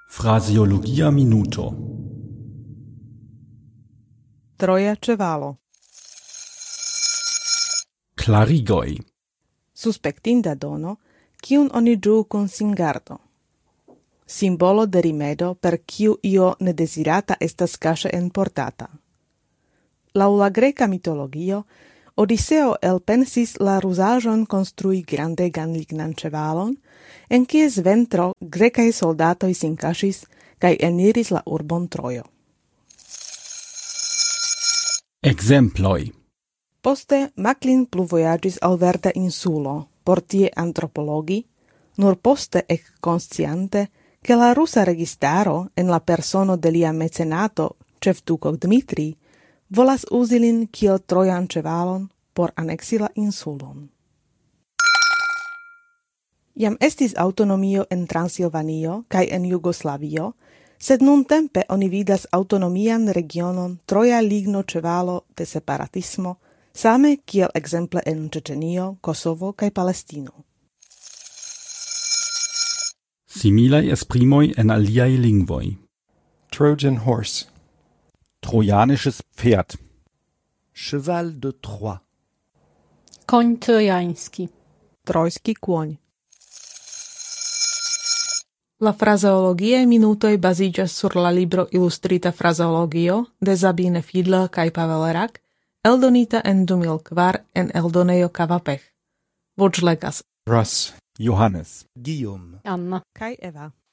Fraseologia minuto. Troja ĉevalo. Klarigoj. Suspektinda dono, kiun oni ĝuu kun singardo. Simbolo de rimedo per kiu io nedesirata estas kaŝe enportata. Laŭ la greka mitologio, Odiseo elpensis la ruzaĵon konstrui grandegan lignan ĉevalon, en kies ventro grekaj soldatoj sin kaŝis kaj eniris la urbon Trojo. Ekzemploj. Poste Macklin plu vojaĝis al verda insulo, por tie antropologi, nur poste ekkonsciante, ke la rusa registaro en la persono de lia mecenato, ĉefduko Dmitrij, volas uzi lin kiel trojan ĉevalon por aneksi la insulon. Jam estis autonomio en Transilvanio kaj en Jugoslavio, sed nuntempe oni vidas autonomian regionon troja ligno ĉevalo de separatismo, same kiel ekzemple en Ĉeĉenio, Kosovo kaj Palestino. Similaj esprimoj en aliaj lingvoj. Trojan horse. Trojanisches Pferd. Cheval de Troie. Koń trojański. Trojský kôň. La frazeologiae minutoj baziĝas sur la libro Ilustrita frazeologio de Sabine Fiedler kaj Pavel Rak, eldonita en 2004 en eldonejo Kavapech. Voĉlegas Russ. Johannes. Guillaume. Anna. kaj Eva.